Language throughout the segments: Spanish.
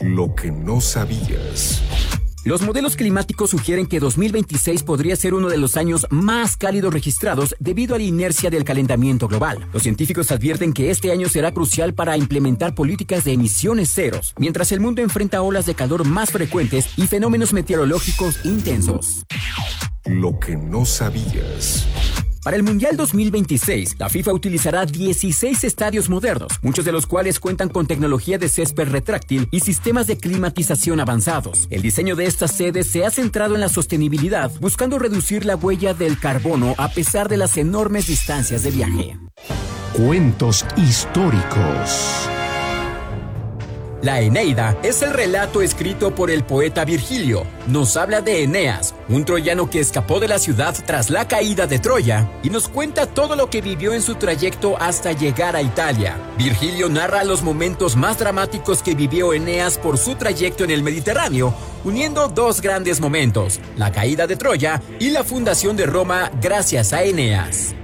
Lo que no sabías. Los modelos climáticos sugieren que 2026 podría ser uno de los años más cálidos registrados debido a la inercia del calentamiento global. Los científicos advierten que este año será crucial para implementar políticas de emisiones ceros, mientras el mundo enfrenta olas de calor más frecuentes y fenómenos meteorológicos intensos. Lo que no sabías. Para el Mundial 2026, la FIFA utilizará 16 estadios modernos, muchos de los cuales cuentan con tecnología de césped retráctil y sistemas de climatización avanzados. El diseño de estas sedes se ha centrado en la sostenibilidad, buscando reducir la huella del carbono a pesar de las enormes distancias de viaje. Cuentos históricos. La Eneida es el relato escrito por el poeta Virgilio. Nos habla de Eneas, un troyano que escapó de la ciudad tras la caída de Troya, y nos cuenta todo lo que vivió en su trayecto hasta llegar a Italia. Virgilio narra los momentos más dramáticos que vivió Eneas por su trayecto en el Mediterráneo, uniendo dos grandes momentos, la caída de Troya y la fundación de Roma gracias a Eneas.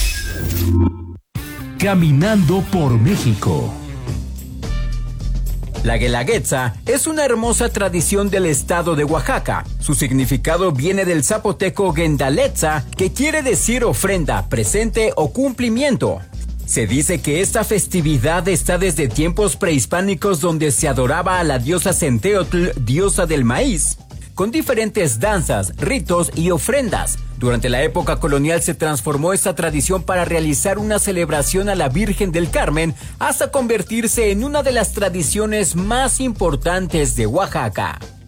Caminando por México. La Guelaguetza es una hermosa tradición del estado de Oaxaca. Su significado viene del zapoteco Guendaletza, que quiere decir ofrenda, presente o cumplimiento. Se dice que esta festividad está desde tiempos prehispánicos, donde se adoraba a la diosa Centeotl, diosa del maíz, con diferentes danzas, ritos y ofrendas. Durante la época colonial se transformó esta tradición para realizar una celebración a la Virgen del Carmen, hasta convertirse en una de las tradiciones más importantes de Oaxaca.